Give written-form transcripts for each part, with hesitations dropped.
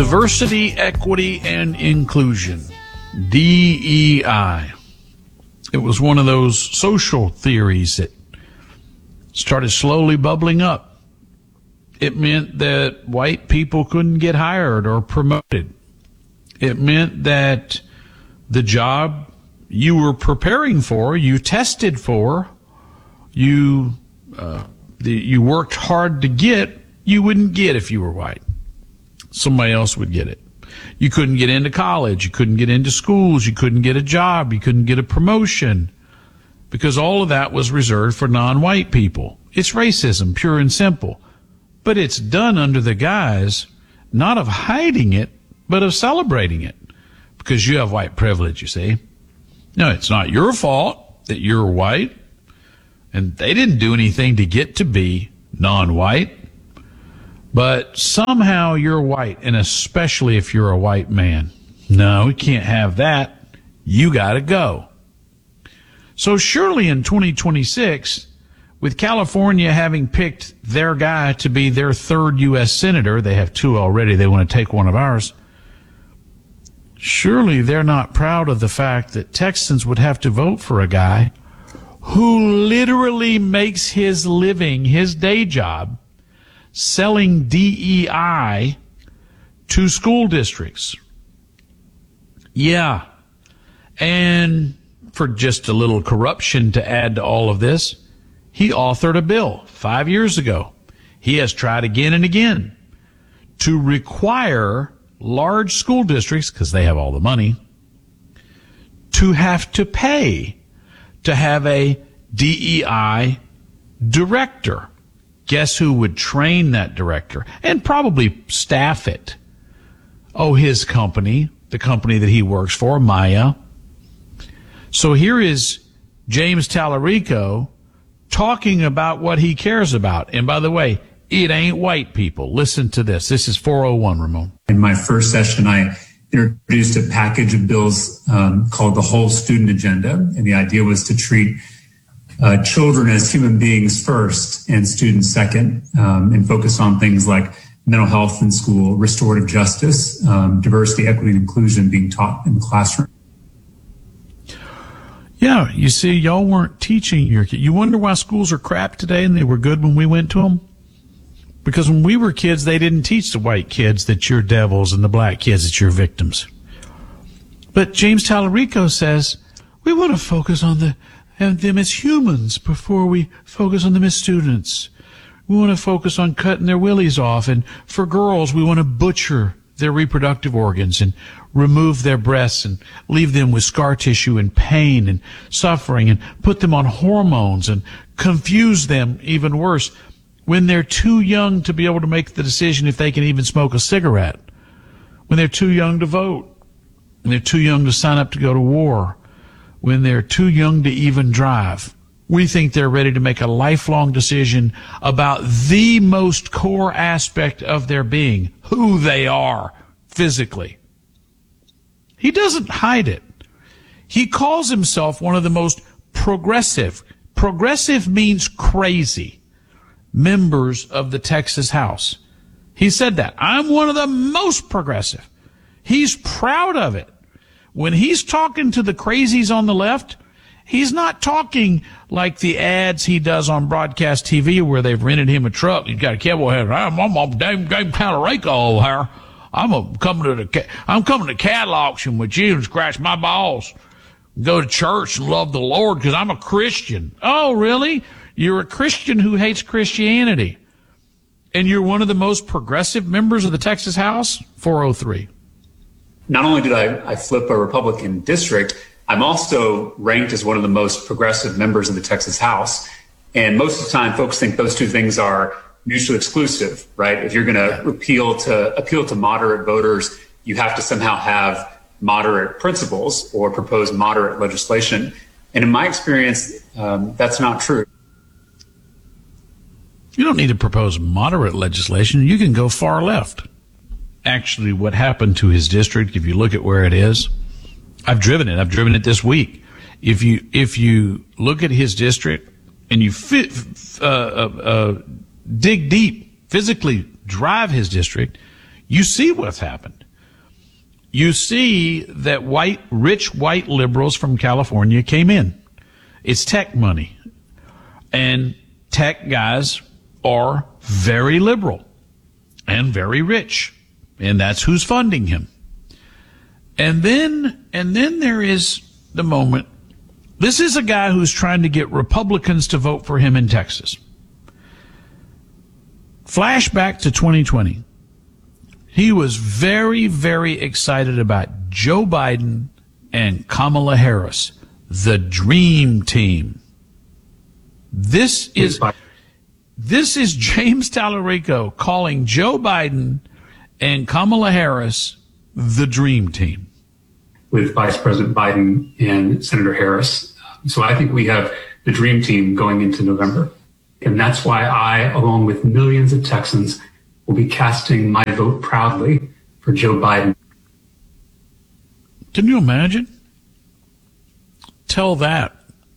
Diversity, Equity, and Inclusion, DEI. It was one of those social theories that started slowly bubbling up. It meant that white people couldn't get hired or promoted. It meant that the job you were preparing for, you tested for, you worked hard to get, you wouldn't get if you were white. Somebody else would get it. You couldn't get into college. You couldn't get into schools. You couldn't get a job. You couldn't get a promotion because all of that was reserved for non-white people. It's racism, pure and simple. But it's done under the guise not of hiding it, but of celebrating it because you have white privilege, you see. No, it's not your fault that you're white, and they didn't do anything to get to be non-white. But somehow you're white, and especially if you're a white man. No, we can't have that. You got to go. So surely in 2026, with California having picked their guy to be their third U.S. senator, they have two already, they want to take one of ours, surely they're not proud of the fact that Texans would have to vote for a guy who literally makes his living, his day job, selling DEI to school districts. Yeah. And for just a little corruption to add to all of this, he authored a bill 5 years ago. He has tried again and again to require large school districts, because they have all the money, to have to pay to have a DEI director. Guess who would train that director and probably staff it? Oh, his company, the company that he works for, Maya. So here is James Tallarico talking about what he cares about. And by the way, it ain't white people. Listen to this. This is 401, Ramon. In my first session, I introduced a package of bills called the Whole Student Agenda. And the idea was to treat children as human beings first and students second, and focus on things like mental health in school, restorative justice, diversity, equity, and inclusion being taught in the classroom. Yeah, you see, y'all weren't teaching your kids. You wonder why schools are crap today and they were good when we went to them? Because when we were kids, they didn't teach the white kids that you're devils and the black kids that you're victims. But James Tallarico says, we want to focus on them as humans before we focus on them as students. We want to focus on cutting their willies off. And for girls, we want to butcher their reproductive organs and remove their breasts and leave them with scar tissue and pain and suffering and put them on hormones and confuse them even worse when they're too young to be able to make the decision if they can even smoke a cigarette, when they're too young to vote, when they're too young to sign up to go to war, when they're too young to even drive. We think they're ready to make a lifelong decision about the most core aspect of their being, who they are physically. He doesn't hide it. He calls himself one of the most progressive. Progressive means crazy. Members of the Texas House. He said that. I'm one of the most progressive. He's proud of it. When he's talking to the crazies on the left, he's not talking like the ads he does on broadcast TV where they've rented him a truck. He's got a cowboy hat. I'm damn Tallarico over here. I'm coming to cattle auction with you and scratch my balls. Go to church and love the Lord because I'm a Christian. Oh, really? You're a Christian who hates Christianity. And you're one of the most progressive members of the Texas House? 403. Not only did I flip a Republican district, I'm also ranked as one of the most progressive members of the Texas House. And most of the time, folks think those two things are mutually exclusive, right? If you're going to appeal to moderate voters, you have to somehow have moderate principles or propose moderate legislation. And in my experience, that's not true. You don't need to propose moderate legislation. You can go far left. Actually, what happened to his district, if you look at where it is, I've driven it this week. If you look at his district and you dig deep, physically drive his district, You see what's happened. You see that rich white liberals from California came in. It's tech money. And tech guys are very liberal and very rich. And that's who's funding him. And then there is the moment. This is a guy who's trying to get Republicans to vote for him in Texas. Flashback to 2020. He was very, very excited about Joe Biden and Kamala Harris, the dream team. This is James Tallarico calling Joe Biden and Kamala Harris the dream team. With Vice President Biden and Senator Harris. So I think we have the dream team going into November. And that's why I, along with millions of Texans, will be casting my vote proudly for Joe Biden. Can you imagine? Tell that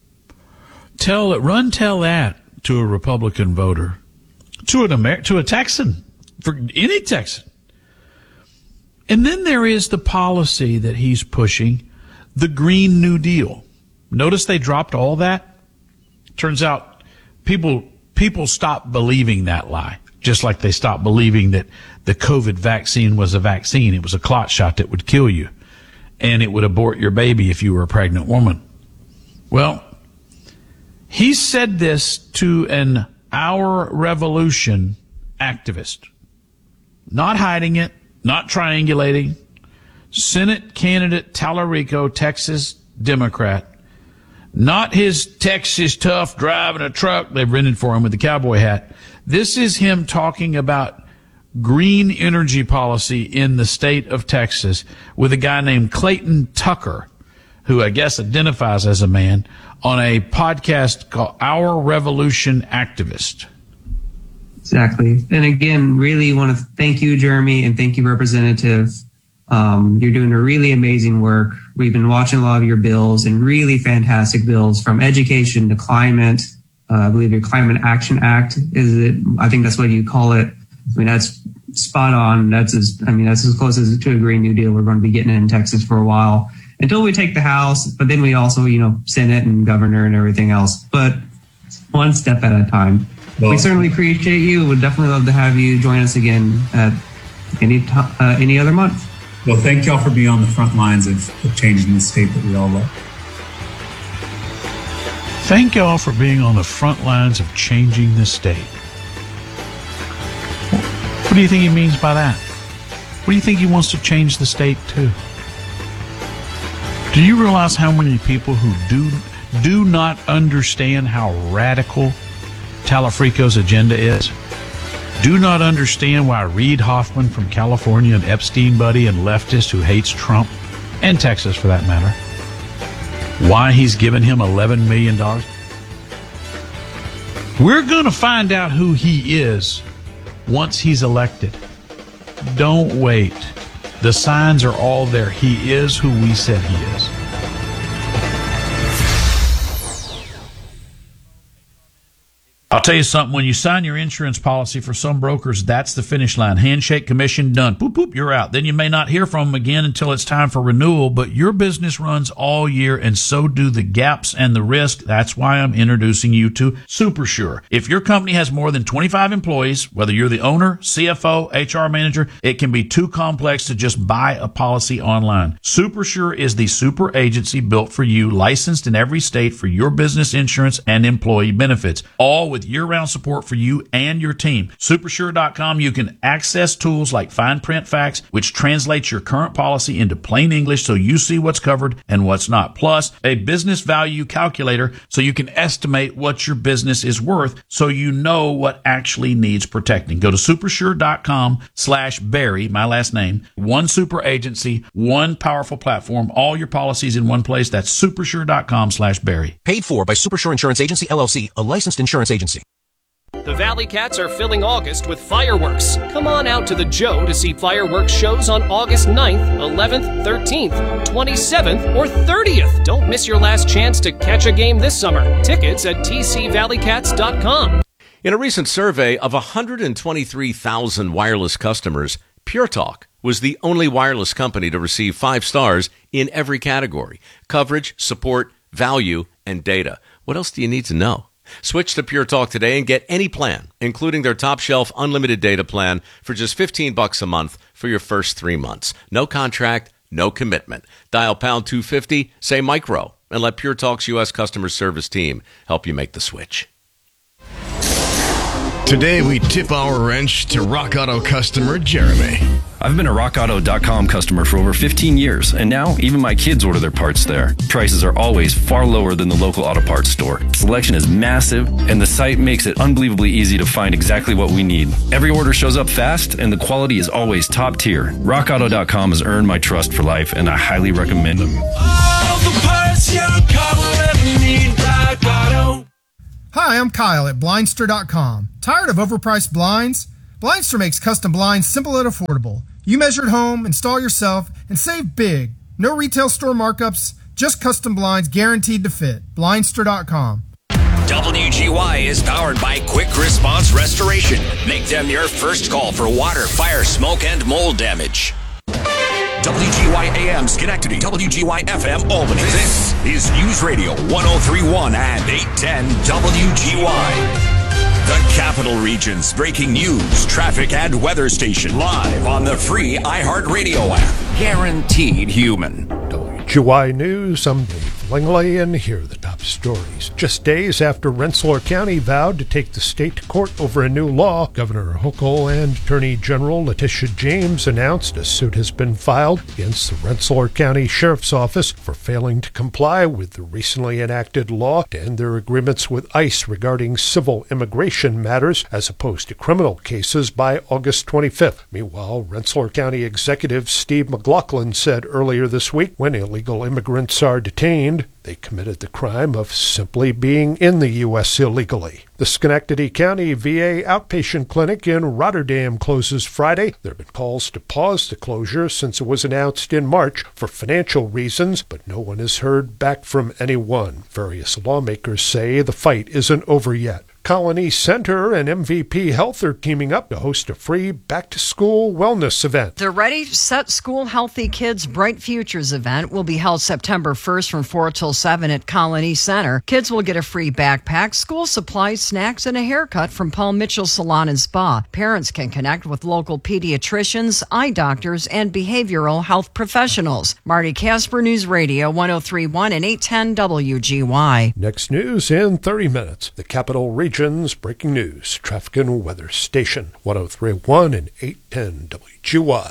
to a Republican voter, to a Texan, for any Texan. And then there is the policy that he's pushing, the Green New Deal. Notice they dropped all that. Turns out people stopped believing that lie, just like they stopped believing that the COVID vaccine was a vaccine. It was a clot shot that would kill you, and it would abort your baby if you were a pregnant woman. Well, he said this to an Our Revolution activist, not hiding it, not triangulating. Senate candidate Tallarico, Texas Democrat, not his Texas tough driving a truck they've rented for him with the cowboy hat. This is him talking about green energy policy in the state of Texas with a guy named Clayton Tucker, who I guess identifies as a man, on a podcast called Our Revolution Activist. Exactly. And again, really want to thank you, Jeremy, and thank you, Representative. You're doing a really amazing work. We've been watching a lot of your bills, and really fantastic bills, from education to climate. I believe your Climate Action Act is it. I think that's what you call it. I mean, that's spot on. That's as close as to a Green New Deal we're going to be getting in Texas for a while, until we take the House. But then we also, Senate and governor and everything else. But one step at a time. Well, we certainly appreciate you. Would definitely love to have you join us again at any other month. Well, thank y'all for being on the front lines of changing the state that we all love. Thank y'all for being on the front lines of changing the state. What do you think he means by that? What do you think he wants to change the state to? Do you realize how many people who do not understand how radical Tallarico's agenda is? Do not understand why Reid Hoffman from California, an Epstein buddy and leftist who hates Trump, and Texas for that matter, why he's given him $11 million? We're going to find out who he is once he's elected. Don't wait. The signs are all there. He is who we said he is. I'll tell you something, when you sign your insurance policy, for some brokers, that's the finish line. Handshake, commission, done. Boop, boop, you're out. Then you may not hear from them again until it's time for renewal, but your business runs all year, and so do the gaps and the risk. That's why I'm introducing you to SuperSure. If your company has more than 25 employees, whether you're the owner, CFO, HR manager, it can be too complex to just buy a policy online. SuperSure is the super agency built for you, licensed in every state for your business insurance and employee benefits, all with year-round support for you and your team. Supersure.com, you can access tools like Fine Print Facts, which translates your current policy into plain English so you see what's covered and what's not. Plus, a business value calculator so you can estimate what your business is worth so you know what actually needs protecting. Go to supersure.com/Barry, my last name. One super agency, one powerful platform, all your policies in one place. That's supersure.com/Barry. Paid for by Supersure Insurance Agency, LLC, a licensed insurance agency. The Valley Cats are filling August with fireworks. Come on out to the Joe to see fireworks shows on August 9th, 11th, 13th, 27th, or 30th. Don't miss your last chance to catch a game this summer. Tickets at tcvalleycats.com. In a recent survey of 123,000 wireless customers, Pure Talk was the only wireless company to receive 5 stars in every category: coverage, support, value, and data. What else do you need to know? Switch to Pure Talk today and get any plan, including their top shelf unlimited data plan, for just $15 a month for your first 3 months. No contract, no commitment. Dial pound 250, say micro, and let Pure Talk's U.S. customer service team help you make the switch. Today, we tip our wrench to Rock Auto customer Jeremy. I've been a RockAuto.com customer for over 15 years, and now even my kids order their parts there. Prices are always far lower than the local auto parts store. Selection is massive, and the site makes it unbelievably easy to find exactly what we need. Every order shows up fast, and the quality is always top tier. RockAuto.com has earned my trust for life, and I highly recommend them. All the parts your car will ever need, Rock Auto. Hi, I'm Kyle at Blindster.com. Tired of overpriced blinds? Blindster makes custom blinds simple and affordable. You measure at home, install yourself, and save big. No retail store markups, just custom blinds guaranteed to fit. Blindster.com. WGY is powered by Quick Response Restoration. Make them your first call for water, fire, smoke, and mold damage. WGY AM Schenectady, WGY FM Albany. This is News Radio 1031 and 810 WGY. The Capital Region's breaking news, traffic, and weather station live on the free iHeartRadio app. Guaranteed human. WGY News, I'm Dave Langley, and here are the top stories. Just days after Rensselaer County vowed to take the state to court over a new law, Governor Hochul and Attorney General Letitia James announced a suit has been filed against the Rensselaer County Sheriff's Office for failing to comply with the recently enacted law to end their agreements with ICE regarding civil immigration matters as opposed to criminal cases by August 25th. Meanwhile, Rensselaer County Executive Steve McLaughlin said earlier this week when illegal immigrants are detained, they committed the crime of simply being in the U.S. illegally. The Schenectady County VA outpatient clinic in Rotterdam closes Friday. There have been calls to pause the closure since it was announced in March for financial reasons, but no one has heard back from anyone. Various lawmakers say the fight isn't over yet. Colony Center and MVP Health are teaming up to host a free back-to-school wellness event. The Ready, Set, School, Healthy Kids, Bright Futures event will be held September 1st from 4 till 7 at Colony Center. Kids will get a free backpack, school supplies, snacks, and a haircut from Paul Mitchell Salon and Spa. Parents can connect with local pediatricians, eye doctors, and behavioral health professionals. Marty Casper, News Radio 1031 and 810 WGY. Next news in 30 minutes. The Capital Region's breaking news, traffic and weather station 1031 and 810 WGY.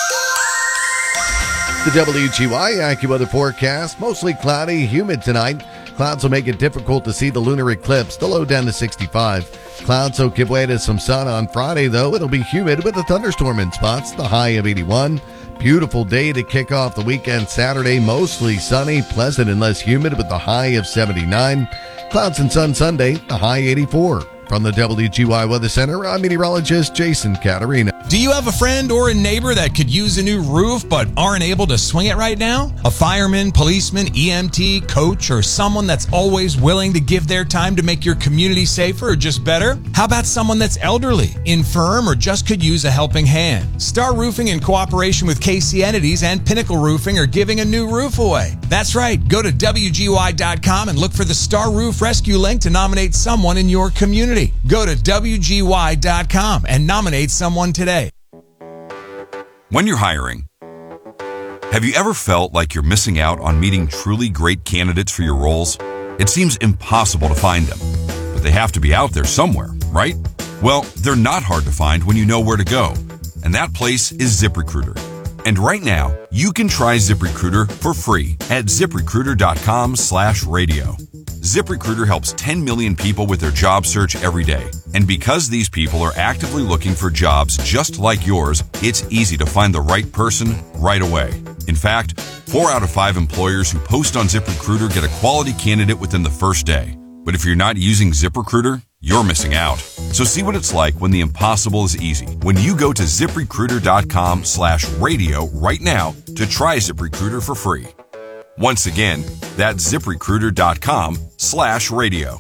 The WGY AccuWeather forecast, mostly cloudy, humid tonight. Clouds will make it difficult to see the lunar eclipse, the low down to 65. Clouds will give way to some sun on Friday, though. It'll be humid with a thunderstorm in spots, the high of 81. Beautiful day to kick off the weekend Saturday, mostly sunny, pleasant and less humid with the high of 79. Clouds and sun Sunday, the high 84. From the WGY Weather Center, I'm meteorologist Jason Caterina. Do you have a friend or a neighbor that could use a new roof but aren't able to swing it right now? A fireman, policeman, EMT, coach, or someone that's always willing to give their time to make your community safer or just better? How about someone that's elderly, infirm, or just could use a helping hand? Star Roofing, in cooperation with KC Entities and Pinnacle Roofing, are giving a new roof away. That's right. Go to WGY.com and look for the Star Roof Rescue link to nominate someone in your community. Go to WGY.com and nominate someone today. When you're hiring, have you ever felt like you're missing out on meeting truly great candidates for your roles? It seems impossible to find them, but they have to be out there somewhere, right? Well, they're not hard to find when you know where to go, and that place is ZipRecruiter. And right now, you can try ZipRecruiter for free at ZipRecruiter.com/radio. ZipRecruiter helps 10 million people with their job search every day. And because these people are actively looking for jobs just like yours, it's easy to find the right person right away. In fact, 4 out of 5 employers who post on ZipRecruiter get a quality candidate within the first day. But if you're not using ZipRecruiter, you're missing out. So see what it's like when the impossible is easy. When you go to ZipRecruiter.com/radio right now to try ZipRecruiter for free. Once again, that's ZipRecruiter.com/radio.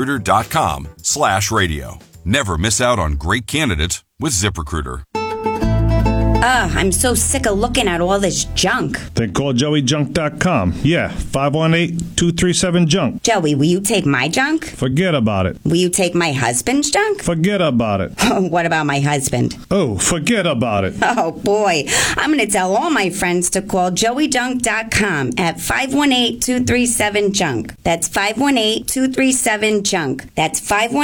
ZipRecruiter.com/radio. Never miss out on great candidates with ZipRecruiter. I'm so sick of looking at all this junk. Then call JoeyJunk.com. Yeah, 518-237-JUNK. Joey, will you take my junk? Forget about it. Will you take my husband's junk? Forget about it. What about my husband? Oh, forget about it. Oh, boy. I'm going to tell all my friends to call JoeyJunk.com at 518-237-JUNK. That's 518-237-JUNK. That's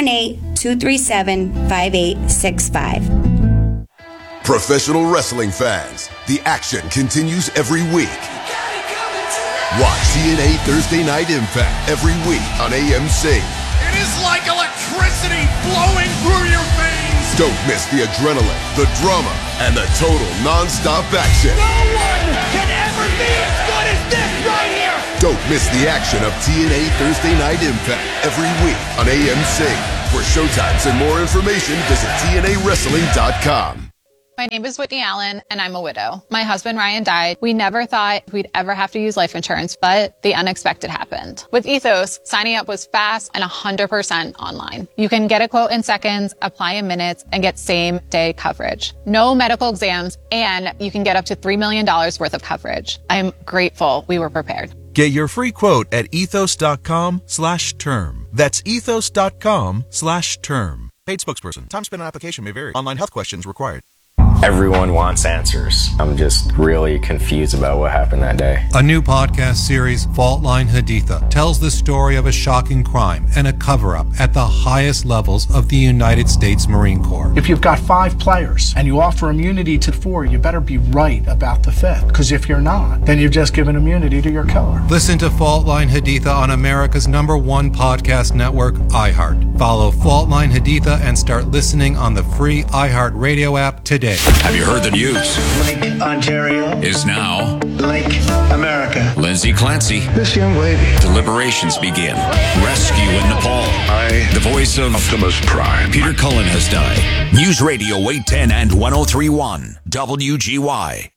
518-237-5865. Professional wrestling fans, the action continues every week. Watch TNA Thursday Night Impact every week on AMC. It is like electricity flowing through your veins. Don't miss the adrenaline, the drama, and the total non-stop action. No one can ever be as good as this right here. Don't miss the action of TNA Thursday Night Impact every week on AMC. For showtimes and more information, visit TNAWrestling.com. My name is Whitney Allen, and I'm a widow. My husband, Ryan, died. We never thought we'd ever have to use life insurance, but the unexpected happened. With Ethos, signing up was fast and 100% online. You can get a quote in seconds, apply in minutes, and get same-day coverage. No medical exams, and you can get up to $3 million worth of coverage. I'm grateful we were prepared. Get your free quote at ethos.com/term. That's ethos.com/term. Paid spokesperson. Time spent on application may vary. Online health questions required. Everyone wants answers. I'm just really confused about what happened that day. A new podcast series, Fault Line Haditha, tells the story of a shocking crime and a cover-up at the highest levels of the United States Marine Corps. If you've got 5 players and you offer immunity to 4, you better be right about the 5th. Because if you're not, then you've just given immunity to your killer. Listen to Fault Line Haditha on America's #1 podcast network, iHeart. Follow Fault Line Haditha and start listening on the free iHeart Radio app today. Have you heard the news? Lake Ontario is now Lake America. Lindsay Clancy. This young lady. Deliberations begin. Rescue in Nepal. The voice of Optimus Prime. Peter Cullen has died. News Radio 810 and 103.1 WGY.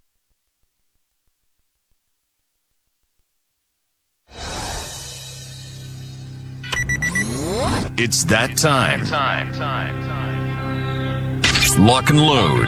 It's that time. Lock and load.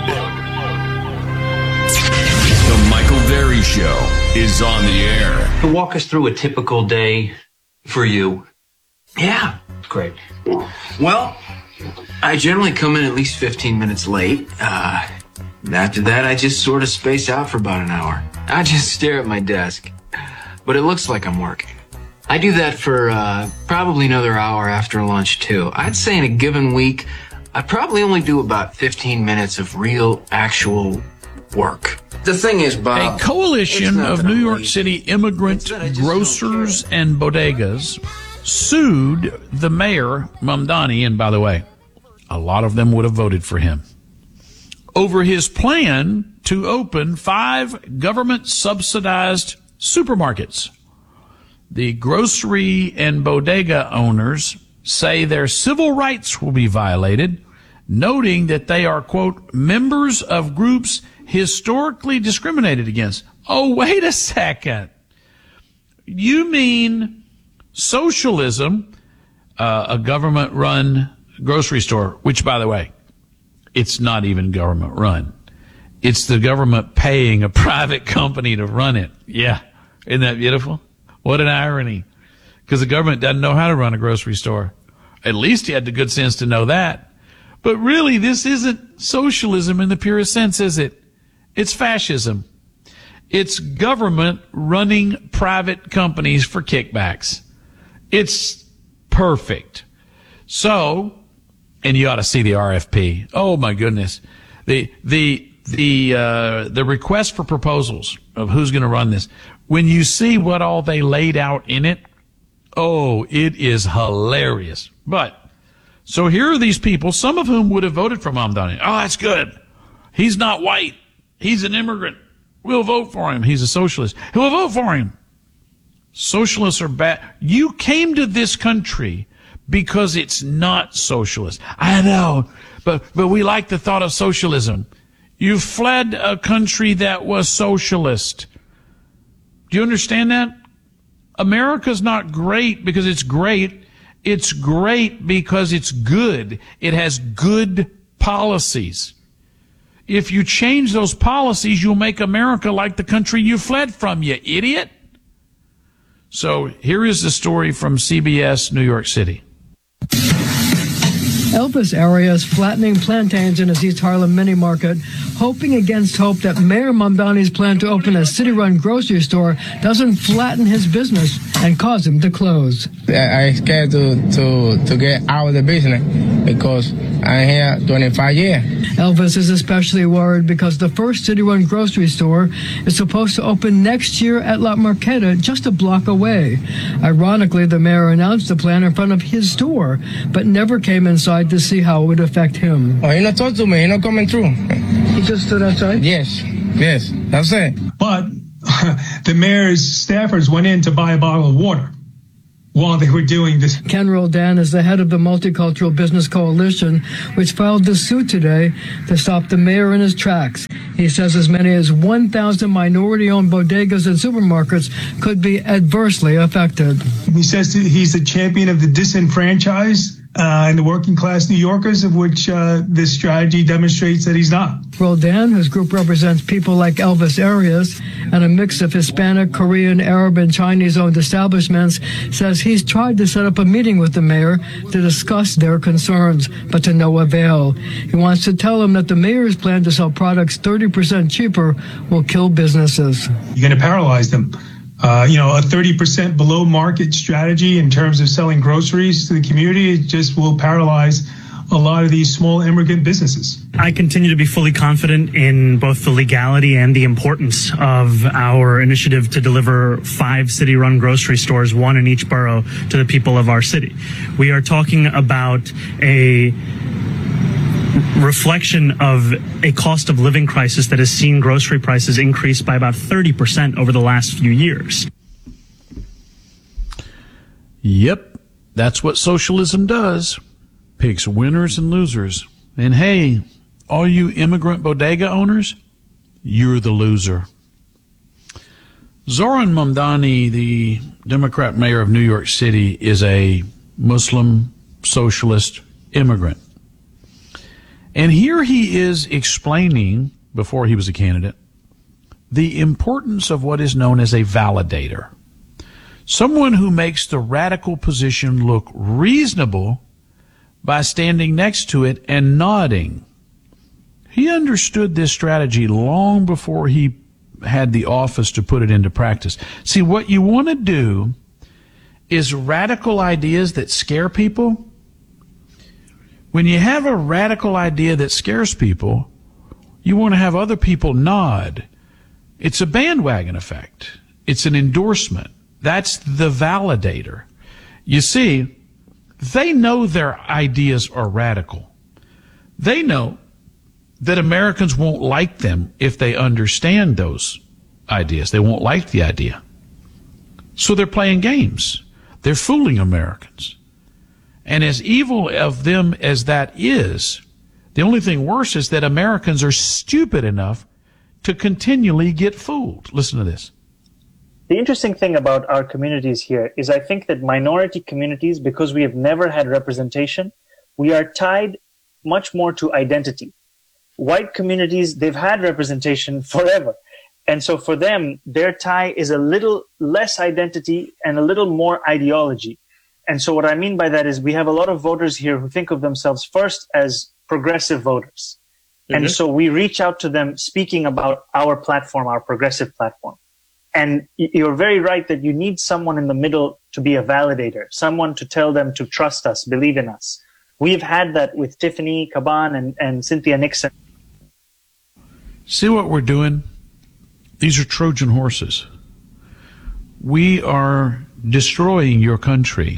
The Michael Berry Show is on the air. Walk us through a typical day for you. Yeah, great. Well, I generally come in at least 15 minutes late. After that, I just sort of space out for about an hour. I just stare at my desk, but it looks like I'm working. I do that for probably another hour after lunch, too. I'd say in a given week, I probably only do about 15 minutes of real, actual work. The thing is, Bob... A coalition of New York City immigrant grocers and bodegas sued the mayor, Mamdani, and by the way, a lot of them would have voted for him, over his plan to open 5 government-subsidized supermarkets. The grocery and bodega owners say their civil rights will be violated, noting that they are, quote, members of groups historically discriminated against. Oh, wait a second. You mean socialism, a government-run grocery store, which, by the way, it's not even government-run. It's the government paying a private company to run it. Yeah. Isn't that beautiful? What an irony. Because the government doesn't know how to run a grocery store. At least he had the good sense to know that. But really, this isn't socialism in the purest sense, is it? It's fascism. It's government running private companies for kickbacks. It's perfect. So, and you ought to see the RFP. Oh my goodness. The request for proposals of who's going to run this. When you see what all they laid out in it, oh, it is hilarious. But, so here are these people, some of whom would have voted for Mamdani. Oh, that's good. He's not white. He's an immigrant. We'll vote for him. He's a socialist. We'll vote for him. Socialists are bad. You came to this country because it's not socialist. I know, but we like the thought of socialism. You fled a country that was socialist. Do you understand that? America's not great because it's great. It's great because it's good. It has good policies. If you change those policies, you'll make America like the country you fled from, you idiot. So here is the story from CBS New York City. Elvis area is flattening plantains in his East Harlem mini market, hoping against hope that Mayor Mamdani's plan to open a city-run grocery store doesn't flatten his business and cause him to close. I'm scared to get out of the business because I'm here 25 years. Elvis is especially worried because the first city-run grocery store is supposed to open next year at La Marqueta, just a block away. Ironically, the mayor announced the plan in front of his store, but never came inside to see how it would affect him. Oh, he not talked to me. He not coming through. He just stood outside? Yes, that's it. But the mayor's staffers went in to buy a bottle of water while they were doing this. Ken Roldan is the head of the Multicultural Business Coalition, which filed this suit today to stop the mayor in his tracks. He says as many as 1,000 minority-owned bodegas and supermarkets could be adversely affected. He says he's a champion of the disenfranchised and the working class New Yorkers, of which this strategy demonstrates that he's not. Roldan, whose group represents people like Elvis Arias and a mix of Hispanic, Korean, Arab, and Chinese-owned establishments, says he's tried to set up a meeting with the mayor to discuss their concerns, but to no avail. He wants to tell him that the mayor's plan to sell products 30% cheaper will kill businesses. You're going to paralyze them. A 30% below market strategy in terms of selling groceries to the community, it just will paralyze a lot of these small immigrant businesses. I continue to be fully confident in both the legality and the importance of our initiative to deliver 5 city-run grocery stores, 1 in each borough, to the people of our city. We are talking about a reflection of a cost of living crisis that has seen grocery prices increase by about 30% over the last few years. Yep, that's what socialism does. Picks winners and losers. And hey, all you immigrant bodega owners, you're the loser. Zoran Mamdani, the Democrat mayor of New York City, is a Muslim socialist immigrant. And here he is explaining, before he was a candidate, the importance of what is known as a validator. Someone who makes the radical position look reasonable by standing next to it and nodding. He understood this strategy long before he had the office to put it into practice. See, what you want to do is radical ideas that scare people. When you have a radical idea that scares people, you want to have other people nod. It's a bandwagon effect. It's an endorsement. That's the validator. You see, they know their ideas are radical. They know that Americans won't like them if they understand those ideas. They won't like the idea. So they're playing games. They're fooling Americans. And as evil of them as that is, the only thing worse is that Americans are stupid enough to continually get fooled. Listen to this. The interesting thing about our communities here is I think that minority communities, because we have never had representation, we are tied much more to identity. White communities, they've had representation forever. And so for them, their tie is a little less identity and a little more ideology. And so what I mean by that is we have a lot of voters here who think of themselves first as progressive voters. Mm-hmm. And so we reach out to them speaking about our platform, our progressive platform. And you're very right that you need someone in the middle to be a validator, someone to tell them to trust us, believe in us. We've had that with Tiffany Caban and Cynthia Nixon. See what we're doing? These are Trojan horses. We are destroying your country.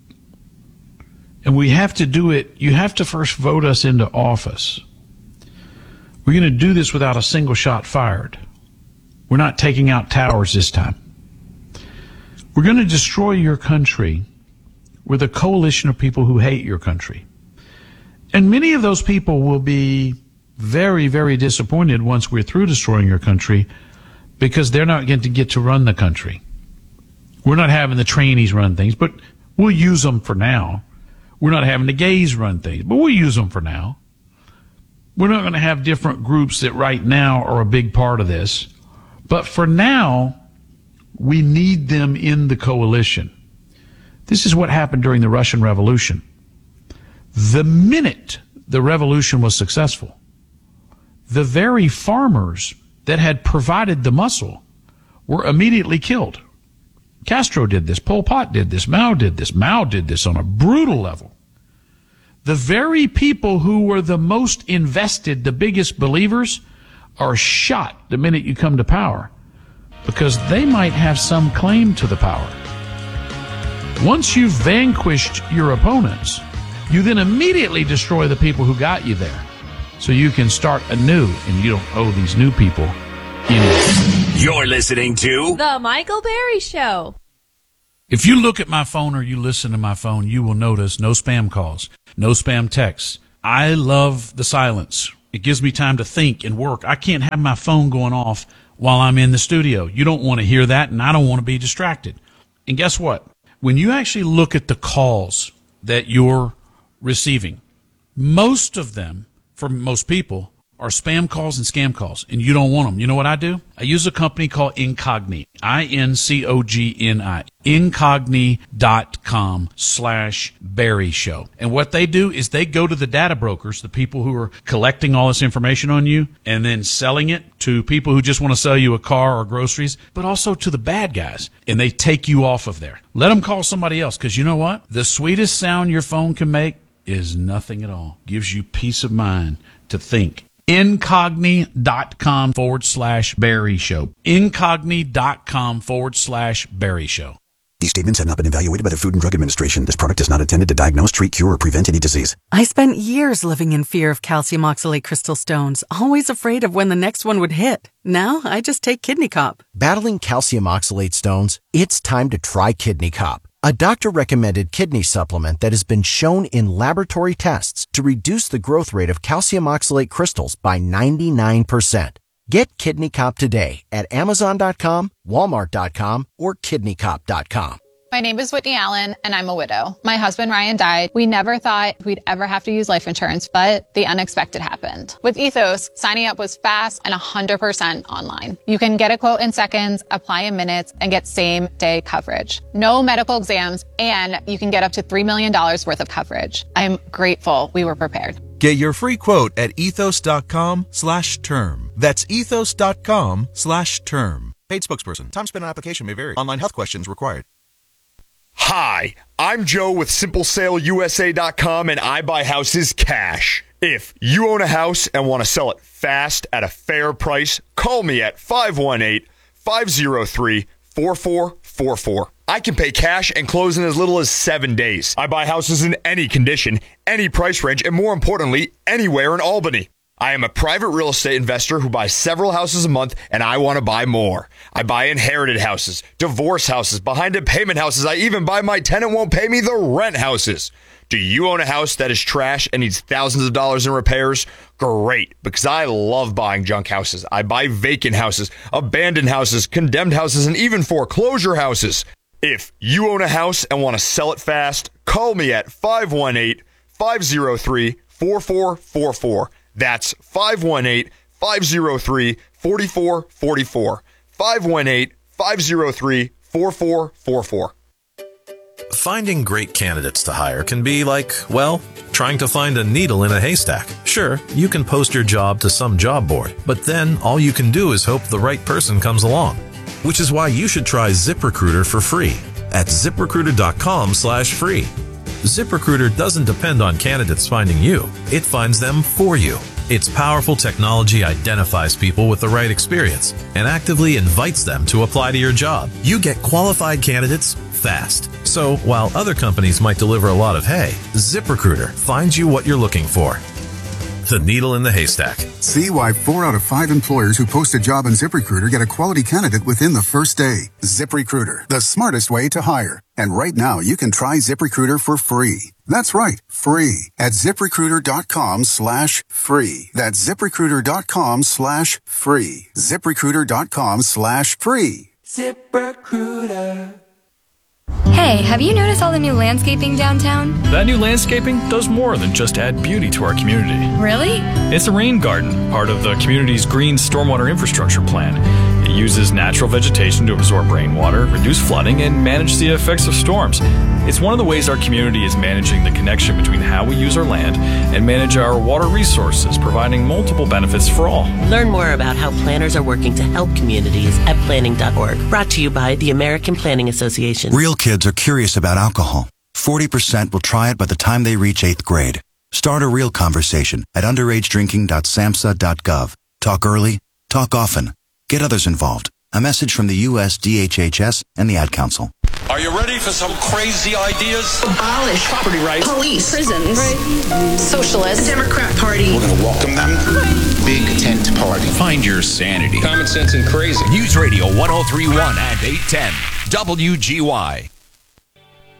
And we have to do it. You have to first vote us into office. We're going to do this without a single shot fired. We're not taking out towers this time. We're going to destroy your country with a coalition of people who hate your country. And many of those people will be very, very disappointed once we're through destroying your country because they're not going to get to run the country. We're not having the trainees run things, but we'll use them for now. We're not having the gays run things, but we'll use them for now. We're not going to have different groups that right now are a big part of this. But for now, we need them in the coalition. This is what happened during the Russian Revolution. The minute the revolution was successful, the very farmers that had provided the muscle were immediately killed. Castro did this. Pol Pot did this. Mao did this. Mao did this on a brutal level. The very people who were the most invested, the biggest believers, are shot the minute you come to power because they might have some claim to the power. Once you've vanquished your opponents, you then immediately destroy the people who got you there so you can start anew, and you don't owe these new people anything. You're listening to The Michael Berry Show. If you look at my phone or you listen to my phone, you will notice no spam calls, no spam texts. I love the silence. It gives me time to think and work. I can't have my phone going off while I'm in the studio. You don't want to hear that, and I don't want to be distracted. And guess what? When you actually look at the calls that you're receiving, most of them, for most people, are spam calls and scam calls, and you don't want them. You know what I do? I use a company called Incogni, Incogni, Incogni.com/Berry Show. And what they do is they go to the data brokers, the people who are collecting all this information on you, and then selling it to people who just want to sell you a car or groceries, but also to the bad guys, and they take you off of there. Let them call somebody else, because you know what? The sweetest sound your phone can make is nothing at all. Gives you peace of mind to think. Incogni.com/Berry Show. Incogni.com/Berry Show. These statements have not been evaluated by the Food and Drug Administration. This product is not intended to diagnose, treat, cure, or prevent any disease. I spent years living in fear of calcium oxalate crystal stones, always afraid of when the next one would hit. Now I just take Kidney Cop. Battling calcium oxalate stones? It's time to try Kidney Cop, a doctor-recommended kidney supplement that has been shown in laboratory tests to reduce the growth rate of calcium oxalate crystals by 99%. Get Kidney Cop today at Amazon.com, Walmart.com, or KidneyCop.com. My name is Whitney Allen, and I'm a widow. My husband, Ryan, died. We never thought we'd ever have to use life insurance, but the unexpected happened. With Ethos, signing up was fast and 100% online. You can get a quote in seconds, apply in minutes, and get same-day coverage. No medical exams, and you can get up to $3 million worth of coverage. I'm grateful we were prepared. Get your free quote at ethos.com/term. That's ethos.com/term. Paid spokesperson. Time spent on application may vary. Online health questions required. Hi, I'm Joe with SimpleSaleUSA.com, and I buy houses cash. If you own a house and want to sell it fast at a fair price, call me at 518-503-4444. I can pay cash and close in as little as 7 days. I buy houses in any condition, any price range, and more importantly, anywhere in Albany. I am a private real estate investor who buys several houses a month, and I want to buy more. I buy inherited houses, divorce houses, behind-in-payment houses. I even buy my tenant won't pay me the rent houses. Do you own a house that is trash and needs thousands of dollars in repairs? Great, because I love buying junk houses. I buy vacant houses, abandoned houses, condemned houses, and even foreclosure houses. If you own a house and want to sell it fast, call me at 518-503-4444. That's 518-503-4444. 518-503-4444. Finding great candidates to hire can be like, well, trying to find a needle in a haystack. Sure, you can post your job to some job board, but then all you can do is hope the right person comes along. Which is why you should try ZipRecruiter for free at ZipRecruiter.com/free. ZipRecruiter doesn't depend on candidates finding you. It finds them for you. Its powerful technology identifies people with the right experience and actively invites them to apply to your job. You get qualified candidates fast. So while other companies might deliver a lot of hay, ZipRecruiter finds you what you're looking for. The needle in the haystack. See why 4 out of 5 employers who post a job on ZipRecruiter get a quality candidate within the first day. ZipRecruiter, the smartest way to hire. And right now, you can try ZipRecruiter for free. That's right, free at ZipRecruiter.com/free. That's ZipRecruiter.com/free. ZipRecruiter.com/free. ZipRecruiter. Hey, have you noticed all the new landscaping downtown? That new landscaping does more than just add beauty to our community. Really? It's a rain garden, part of the community's green stormwater infrastructure plan. It uses natural vegetation to absorb rainwater, reduce flooding, and manage the effects of storms. It's one of the ways our community is managing the connection between how we use our land and manage our water resources, providing multiple benefits for all. Learn more about how planners are working to help communities at planning.org. Brought to you by the American Planning Association. Real kids are curious about alcohol. 40% will try it by the time they reach 8th grade. Start a real conversation at underagedrinking.samhsa.gov. Talk early, talk often. Get others involved. A message from the U.S. DHHS and the Ad Council. Are you ready for some crazy ideas? Abolish property rights, police, prisons, socialists, Democrat Party. We're going to welcome them. Big tent party. Find your sanity. Common sense and crazy. News Radio 103.1 and 810 WGY.